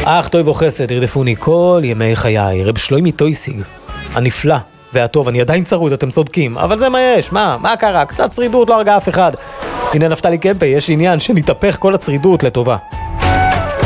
אך טוב וחסד ירדפוני כל ימי חיי. רב שלוימי טויסיג, הנפלא והטוב, אני עדיין צרוד, אתם צודקים, אבל זה מה יש, מה קרה? קצת צרידות, לא הרגע אף אחד. הנה נפתלי קמפה, יש עניין שנתהפך כל הצרידות לטובה.